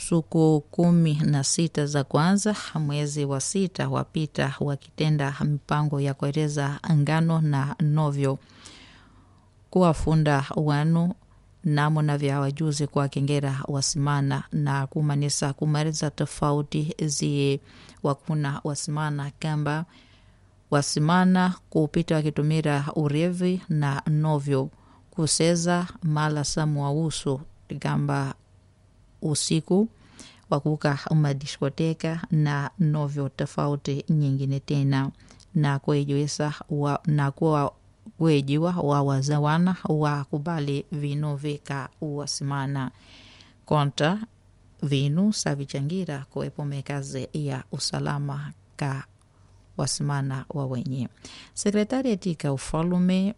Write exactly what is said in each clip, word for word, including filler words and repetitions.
suku kumi na sita za kwanza mwezi wa sita wapita wakitenda mipango ya kueleza ngano na novyo kuwafunda wanu namo na vya wajuzi kwa kengera wasimana na kumanisa kumaliza tofauti zi wakuna wasimana kamba wasimana kupita wakitumira urevi na novyo kuseza mala samu wa uso kamba usiku wakuka umadiskoteka na novyo tofauti nyingine tena na kuejuisa wa, na kuwa wejiwa wa wazawana wa kubali vinu vika uwasimana konta vinu savichangira kuwepo mekazi ya usalama ka wasimana wa wenye. Sekretariati ka ufalume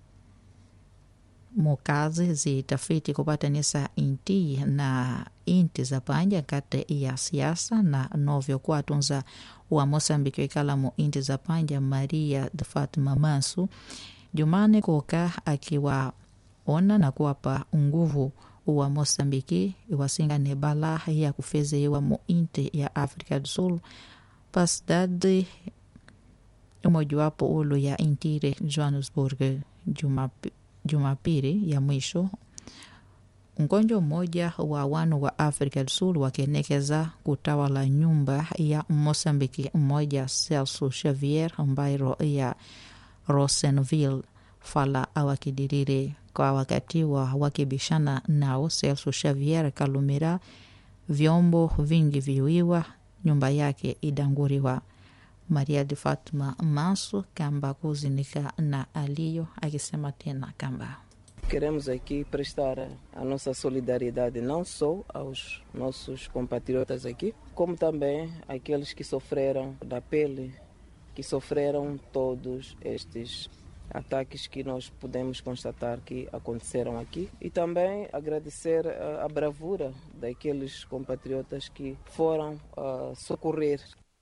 mukazi zitafiti kupatanisa inti na inti za panja kate ya siasa na novyo kuatunza wa Mosambiki ikala mu inti za panja Maria de Fatima Mansu Jumane kuka akiwa ona na kuwapa nguvu wa Mosambiki iwasinga nebala ya kufeze iwa mu inti ya Afrika do Sul pasdadi umojuwapo ulu ya intire Johannesburg Jumapi Jumapili ya mwisho mgonjwa mmoja wa wanu wa Afrika do Sul wakenekeza kutawala nyumba ya Mosambiki mmoja Celso Xavier ambayo ya Rosenville fala awakidirire kwa wakati wa wakibishana nao Celso Xavier kalumira vyombo vingi viwiwa nyumba yake idanguriwa. Maria de Fatima Mansu kamba kuzinika na aliyo akisema tena kamba queremos aqui prestar a nossa solidariedade não só aos nossos compatriotas aqui, como também aqueles que sofreram da pele, que sofreram todos estes ataques que nós podemos constatar que aconteceram aqui, e também agradecer a, a bravura daqueles compatriotas que foram uh, socorrer.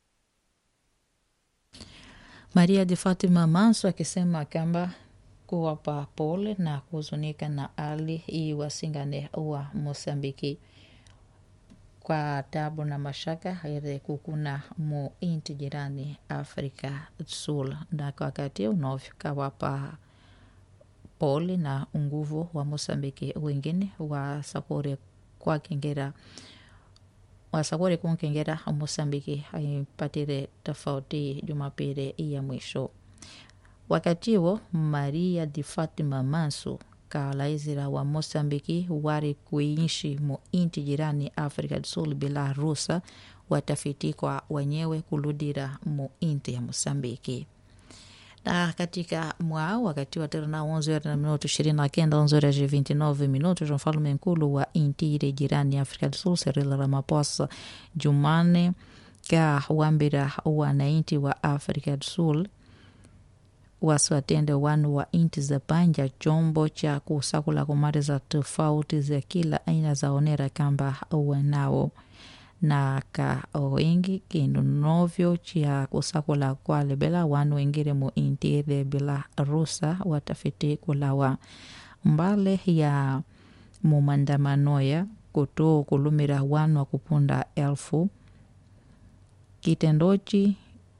Maria de Fatima Mansu akisema kamba kuwapa pole na kuzunika na hali iwasingane wa Mosambiki kwa tabu na mashaka ile kukuna mu inti jirani Afrika Sul na kwa wakati unaofika wapa pole na nguvu wa Mosambiki wengine wa sakore kwa kengera wasakore kwa kengera Mosambiki haipatire tofauti Jumapili ya mwisho. Wakati huo Maria de Fatima Mansu kalaizira wa Mosambiki wari kuishi mu inti jirani Afrika do Sul bila rusa watafiti kwa wenyewe kuludira mu inti ya Mosambiki. Na katika mwao wakati wa terna onze na minuto ishirini na kenda onze horas e vinte e nove minutos mfalme mkulu wa inti ile jirani Afrika do Sul Cyril Ramaphosa Jumane ka wambira wanainti wa Afrika do Sul wasiwatende wanu wa inti za panja chombo cha kusakula kumari za tofauti za kila aina za onera kamba wanao na ka wengi kinu novyo chia kusakula kwa lebela wanu wengire mu inti ile bila rusa watafiti kulawa mbale ya mumandamanoya kutu kulumira wanu wa kupunda elfu kitendochi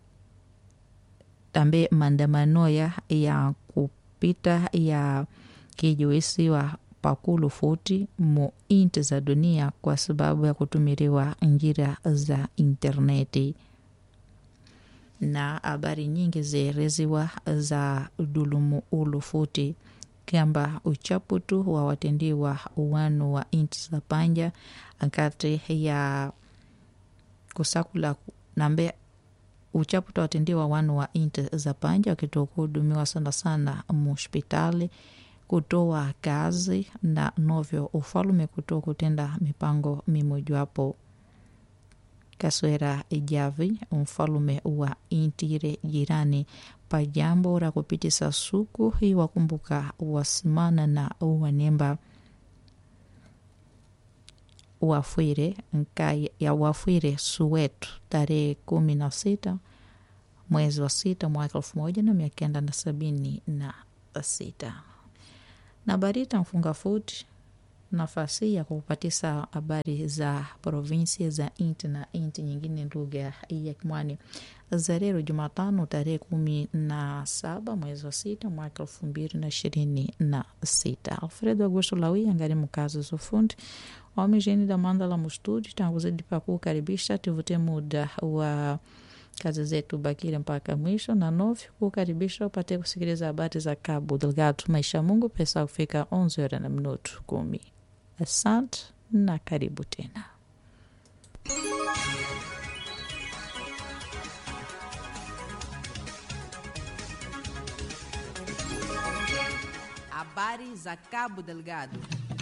tambe maandamano ya ya kupita ya kijuisiwa pakulu futi mu inti za dunia kwa sababu ya kutumiriwa njira za interneti na habari nyingi zereziwa za dulumu ulu futi kamba uchaputu wa watendiwa wanu wa inti za panja akati ya kusakula nambe uchaputa watendiwa wanu wa inti za panja wakitoa kuhudumiwa sana sana muhospitali kutoa kazi na novyo ufalume kutoa kutenda mipango mimojawapo. Kaswera Ijavi mfalume wa intire jirani pa jambo la kupitisa suku hii wakumbuka wasimana na wanemba wafwire nkai ya wafwire Soweto tarehe kumi na sita mwezi wa sita mwaka elfu moja na mia kenda na sabini na sita. Na barita mfunga futi nafasi ya kupatisa habari za provinsia za inti na inti nyingine lugha ya Kimwani. Zarero Jumatano tarehe kumi na saba mwezi wa sita mwaka elfu mbili na ishirini na sita. Alfredo Augusto Lawi angari mkazi zofundi Homem Gene da Mandala Mustudi tangu zidi pa kukaribisha tuvute muda wa kazi zetu bakile mpaka mwisho na novi kukaribisha upate kusikiliza habari za Cabo Delgado. Maisha Mungu pesa kufika onze horas na minuto kumi. Asante na karibu tena. Habari za Cabo Delgado.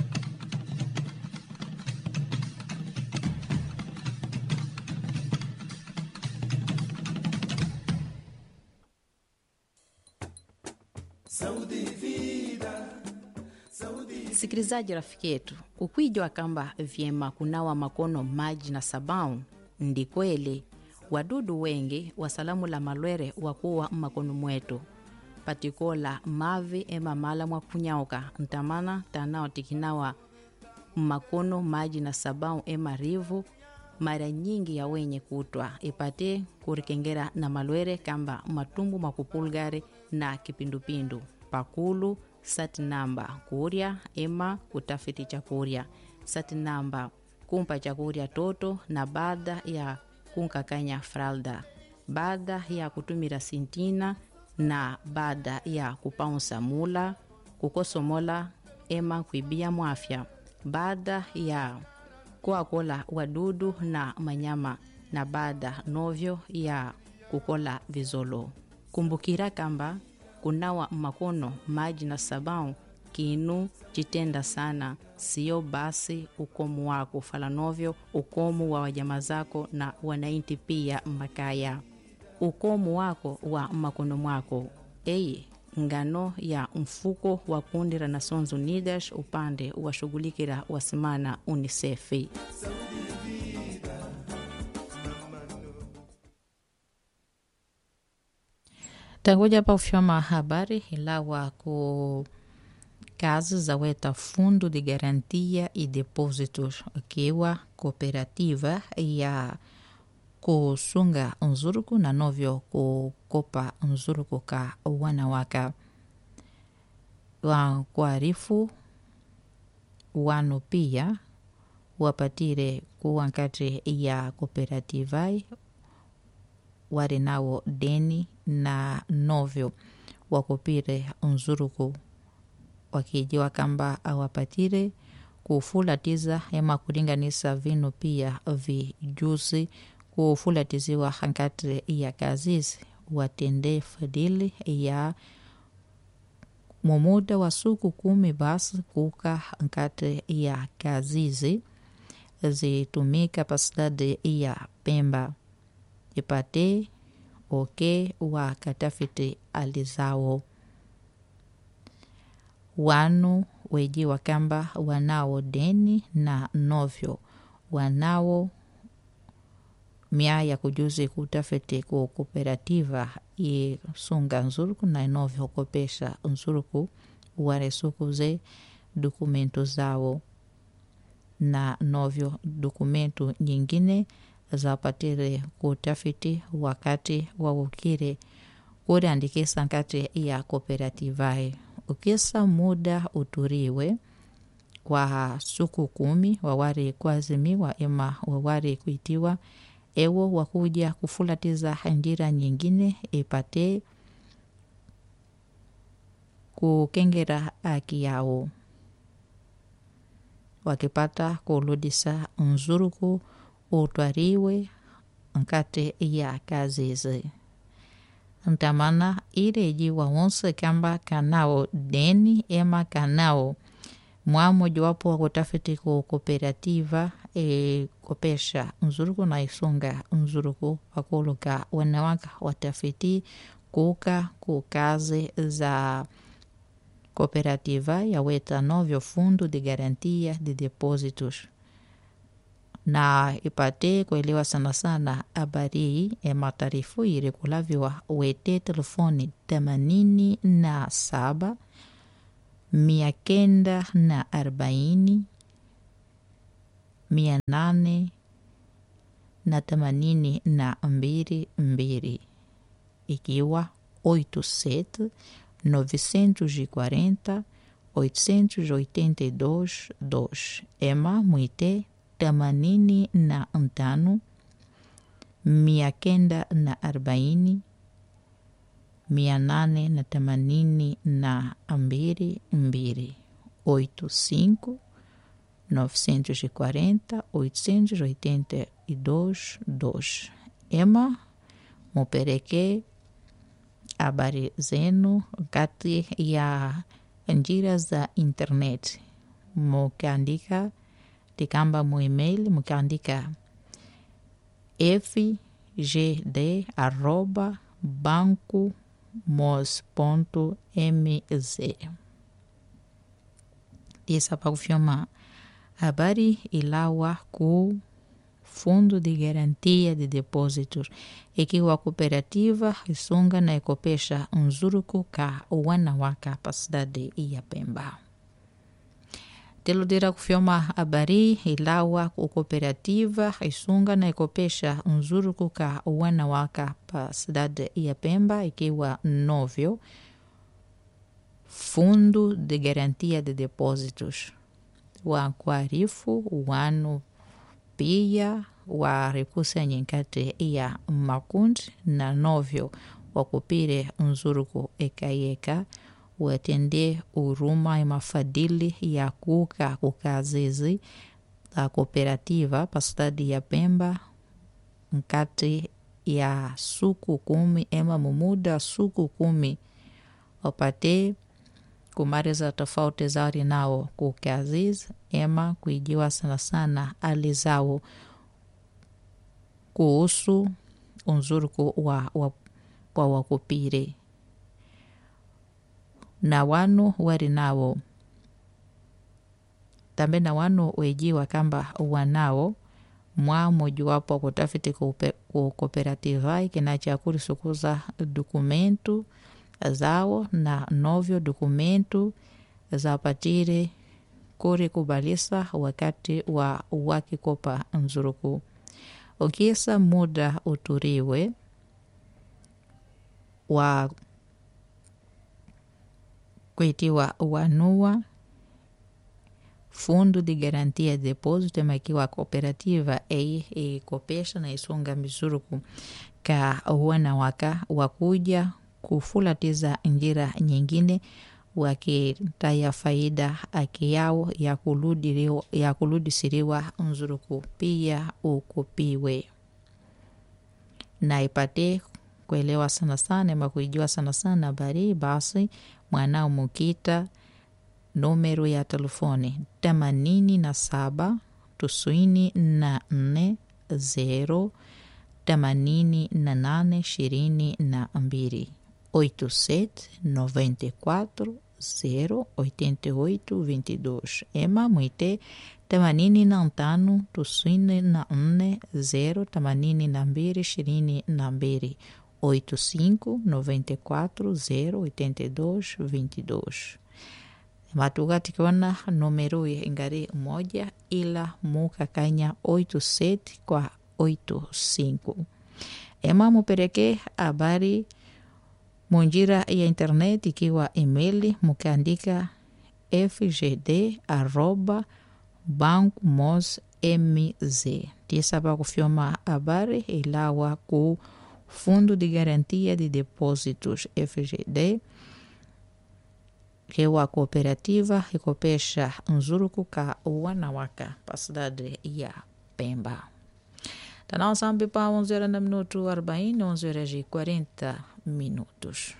Sikilizaji rafiki yetu, ukwijwa kamba vyema kunawa makono maji na sabau ndi kweli. Wadudu wengi wasalamu la malwere wakuwa makono mwetu patikola mavi ema mala mwa kunyauka ntamana tanao tikinawa makono maji na sabau ema rivu mara nyingi ya wenye kutwa ipate kurikengera na malwere kamba matumbu makupulgari na kipindupindu pakulu sati namba kuria ema kutafiti chakuria sati namba kumpa chakuria toto na baada ya kunkakanya fralda baada ya kutumira sintina na baada ya kupaunsa mula kukosomola ema kuibia mwafya baada ya kuakola wadudu na manyama na baada novyo ya kukola vizolo. Kumbukira kamba kunawa makono maji na sabau kinu chitenda sana, sio basi ukomu wako falanovyo ukomu wa wajama zako na wanainti pia makaya. Ukomu wako wa makono mwako eye ngano ya mfuko wa kundi la Nations Unidas upande wa shugulikira wasimana UNICEF. Tangoja pa ufyoma habari ilawa ku kazi za weta fundo de garantia e depósitos kiwa cooperativa ya kusunga nzuruku na novyo kukopa nzuruku ka wanawaka wa kuarifu wano pia wapatire kuwankati ya cooperativa wari nao deni na novyo wakopire nzuruku wakijiwa kamba awapatire kufulatiza ema kulinganisa vino pia vijuzi kufulatiziwa hankati ya kazizi watende fadili ya mumuda wa suku kumi basi kuka hankati ya kazizi zitumika pasidade ya Pemba ipate oke wa katafiti alizao wanu weji wakamba wanao deni na novyo wanao mia ya kujuzi kutafiti ku kooperativa i sunga nzuruku na novyo kopesha nzuruku ware suku ze dokumento zao na novyo dokumento nyingine za patire kutafiti wakati wawukire kureandikisa nkati ya kooperativae. Ukisa muda uturiwe kwa suku kumi wawari kuazimiwa ema wawari kuitiwa ewo wakuja kufulatiza hanjira nyingine ipate kukengera haki yao wakipata kuludisa nzuruku utwariwe nkate ya kazizi ntamana ireji wa wonse kamba kanao deni ema kanao mwamo juwapo wa kutafiti ku kooperativa e kopesha nzuruku na isunga nzuruku wakuluka wanawaka watafiti kuka kukazi za kooperativa ya weta novyo fundo de garantia de depósitos na ipate kuelewa sana sana habari e matarifu irekulaviwa wete telefoni themanini na saba mia kenda na arobaini mia nane na themanini na mbili mbili, ikiwa oito sete novecentos e quarenta oitocentos e oitenta e dois dois. Ema mwite themanini na tano mia kenda na arobaini mia nane na themanini na mbili mbili, oito cinco novecentos e quarenta oitocentos e oitenta e dois dois. Ema mupereke habari zenu kati ya njira za internet, mukaandika tikamba mu email, mukaandika fgd arroba banco mos ponto mz. Tisa pa kufyoma habari ilawa ku Fundo de Garantia de Depósitos, ikiwa cooperativa isunga na ikopesha nzuruku ka wana wa kapasidade ya Pemba. Teludira kufyoma habari ilawa ku cooperativa isunga na ikopesha nzuruku ka wana wa kapasidade ya Pemba, ikiwa novyo Fundo de Garantia de Depósitos wa kuarifu wanu pia warikusanya nkati ya makundi na novyo wakupire nzuruku ekayeka watende uruma ya mafadili ya kuka kukazizi la kooperativa pasitadi ya Pemba nkati ya suku kumi ema mumuda suku kumi wapate kumariza tofauti zari nao kukazizi ema kuijiwa sana sana alizao kuhusu unzuruku wa, wa, wa wakupire na wanu wari nao tambe na wanu wejiwa kamba wanao mwa mojuwapo kutafiti ku kooperativa kinachakuri sukuza dokumentu zao na novyo dokumentu za patire kuri kubalisa wakati wa wakikopa nzuruku. Ukisa muda uturiwe wa kuitiwa wanua Fundo de Garantia de Depósito, makiwa cooperativa ei e kopesha na isunga mizuruku ka wana waka wakuja kufulatiza njira nyingine wakitaya faida aki yao ya kuludiriwa, ya kuludisiriwa nzuruku pia ukupiwe na ipate kuelewa sana sana makuijua sana sana bari basi mwanao mukita numero ya telefoni themanini na saba tisini na nne zero themanini na nane ishirini na mbili oito sete noventa e quatro zero oitenta e oito vinte e dois. Ema mwite themanini na tano tisini na nne zero themanini na mbili ishirini na mbili oito cinco noventa e quatro zero oitenta e dois vinte e dois. Matugati kiona numero ya ingari moja ila mukakanya oito sete kwa oito cinco. Ema mupereke habari munjira ya internet ikiwa email mukaandika fgd arroba banco mos mz. Tisa pa kufyoma habari ilawa ku Fundo de Garantia de Depósitos F G D kewa cooperativa ikopesha nzuruku ka wanawaka pasidade ya Pemba. Tanao sambi pa onze horas na minuto arobaini, onze horas e quarenta minutos.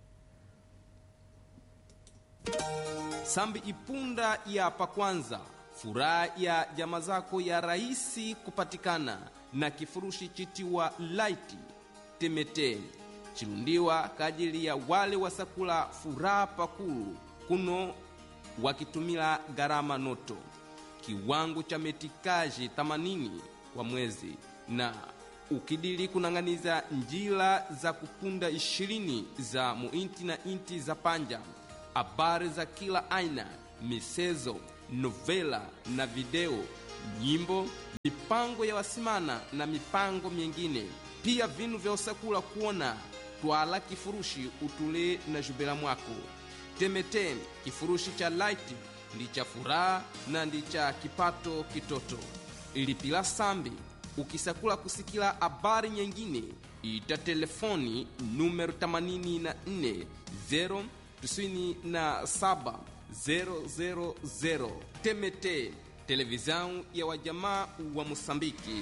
Sambi ipunda ya pakwanza, furaha ya jama zako ya rahisi kupatikana na kifurushi chitiwa light temete chirundiwa kajili ya wale wasakula furaha pakulu kuno wakitumila garama noto kiwango cha metikaji themanini kwa mwezi na ukidili kunanganiza njila za kupunda ishirini za muinti na inti za panja, habari za kila aina, misezo, novela na video, nyimbo, mipango ya wasimana na mipango mingine. Pia vinu vya usakula kuona twala kifurushi utule na jubela mwako. Temete kifurushi cha light ndi cha furaha na ndi cha kipato kitoto. Ilipila sambi ukisakula kusikila habari nyingine ita telefoni numero themanini na nne zero tisini na saba zero zero zero. Temete, televisão ya wajamaa wa Moçambique.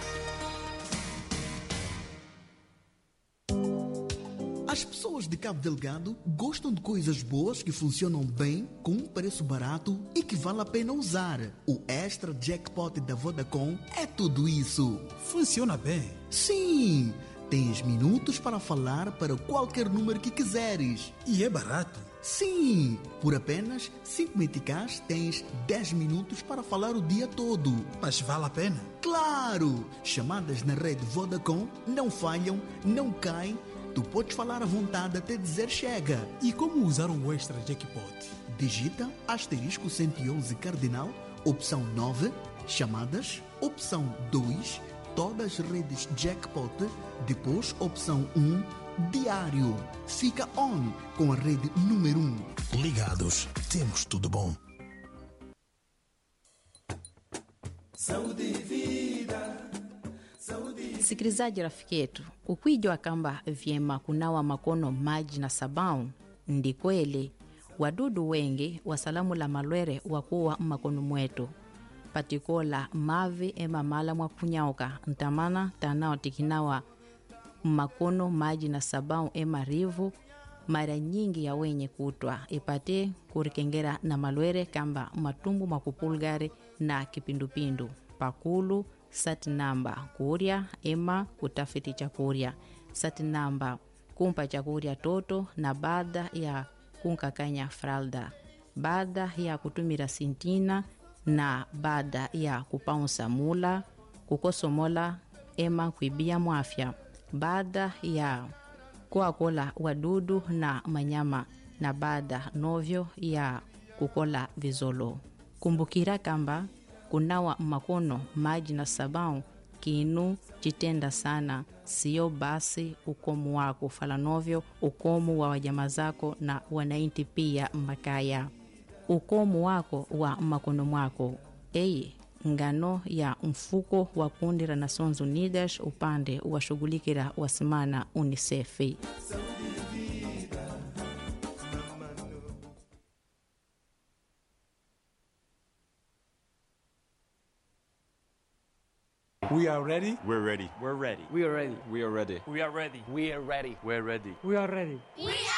As pessoas de Cabo Delgado gostam de coisas boas que funcionam bem, com um preço barato e que vale a pena usar. O Extra Jackpot da Vodacom é tudo isso. Funciona bem? Sim! Tens minutos para falar para qualquer número que quiseres. E é barato? Sim! Por apenas cinco meticais tens dez minutos para falar o dia todo. Mas vale a pena? Claro! Chamadas na rede Vodacom não falham, não caem. Tu podes falar à vontade até dizer chega. E como usar o Extra Jackpot? Digita asterisco cento e onze cardinal, opção nove, chamadas, opção dois, todas as redes Jackpot, depois opção um, diário. Fica on com a rede número um. Ligados, temos tudo bom. Saúde e vida. Sikilizaji rafiki yetu, ukwijua kamba vyema kunawa makono maji na sabau, ndi kweli wadudu wengi wa salamu la malwere wakuwa makono mwetu. Patikola mavi ema mala mwa kunyauka, ntamana tanao tikinawa makono maji na sabau ema rivu, mara nyingi ya wenye kutwa ipate kurikengera na malwere kamba matumbu makupulgari na kipindupindu. Pakulu sati namba kuria ema kutafiti chakuria. Sati namba kumpa chakuria toto na baada ya kunkakanya fralda. Baada ya kutumira sintina na baada ya kupaunsa mula, kukosomola ema kuibia mwafya. Baada ya kuakola wadudu na manyama na baada novyo ya kukola vizolo. Kumbukira kamba kunawa makono maji na sabau kinu chitenda sana, sio basi ukomu wako falanovyo ukomu wa wajama zako na wanainti pia makaya. Ukomu wako wa makono mwako eye ngano ya mfuko wa kundi la Nações Unidas upande wa shugulikira wasimana UNICEF. We are ready. We're ready. We're ready. We are ready. We are ready. We are ready. We are ready. We're ready. We are ready. We are ready. We